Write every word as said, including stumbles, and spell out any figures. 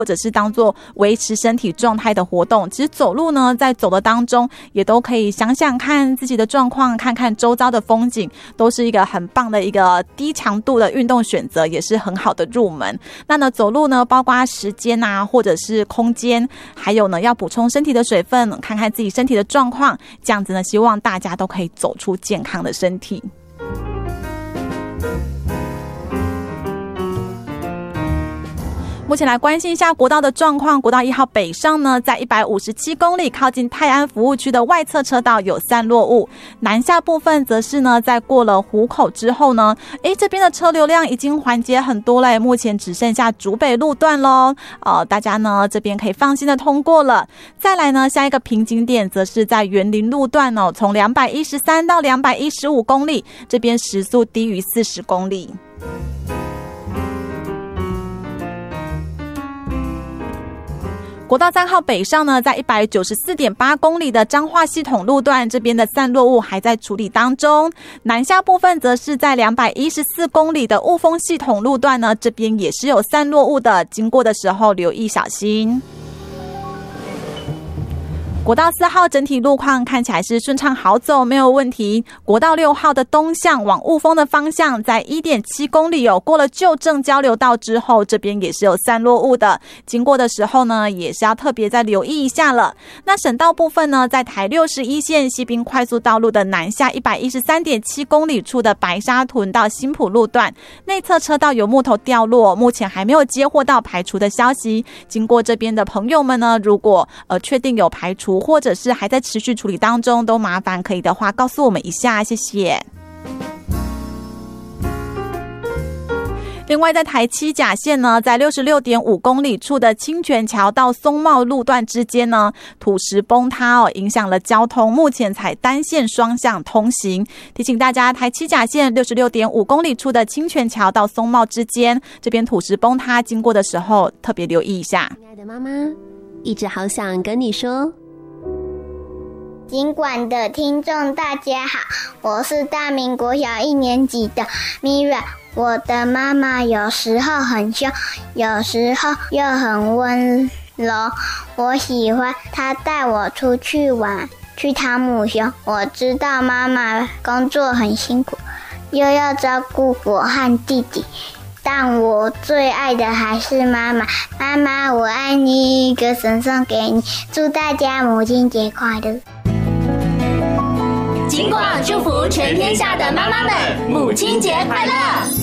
或者是当做维持身体状态的活动。其实走路呢，在走的当中也都可以想想看自己的状况，看看周遭的风景，都是一个很棒的一个低强度的运动选择，也是很好的入门。那呢，走路呢，包括时间啊，或者是空间，还有呢，要补充身体的水分，看看自己身体的状况，这样子呢，希望大家都可以走出健康的身体。目前来关心一下国道的状况。国道一号北上呢，在一百五十七公里靠近泰安服务区的外侧车道有散落物，南下部分则是呢，在过了湖口之后呢，诶，这边的车流量已经缓解很多了，目前只剩下竹北路段咯。呃，大家呢这边可以放心的通过了。再来呢，下一个瓶颈点则是在园林路段哦，从两百一十三到两百一十五公里，这边时速低于四十公里。国道三号北上呢，在 一百九十四点八公里的彰化系统路段，这边的散落物还在处理当中。南下部分则是在两百一十四公里的雾峰系统路段呢，这边也是有散落物的，经过的时候留意小心。国道四号整体路况看起来是顺畅好走，没有问题。国道六号的东向往雾峰的方向，在 一点七公里有过了旧正交流道之后，这边也是有散落物的，经过的时候呢，也是要特别再留意一下了。那省道部分呢，在台六十一线西滨快速道路的南下 一百一十三点七公里处的白沙屯到新埔路段，内侧车道有木头掉落，目前还没有接获到排除的消息。经过这边的朋友们呢，如果呃确定有排除，或者是还在持续处理当中，都麻烦可以的话告诉我们一下，谢谢。另外在台七甲线呢，在 六十六点五公里处的清泉桥到松茂路段之间呢，土石崩塌哦，影响了交通，目前才单线双向通行。提醒大家，台七甲线 六十六点五公里处的清泉桥到松茂之间，这边土石崩塌，经过的时候特别留意一下。 亲爱的妈妈，一直好想跟你说， 尽管的听众大家好，我是大明国小一年级的 Mira。 我的妈妈有时候很凶，有时候又很温柔，我喜欢她带我出去玩，去汤姆熊。我知道妈妈工作很辛苦，又要照顾我和弟弟，但我最爱的还是妈妈。妈妈我爱你，歌声送给你，祝大家母亲节快乐。 金广祝福全天下的妈妈们，母亲节快乐！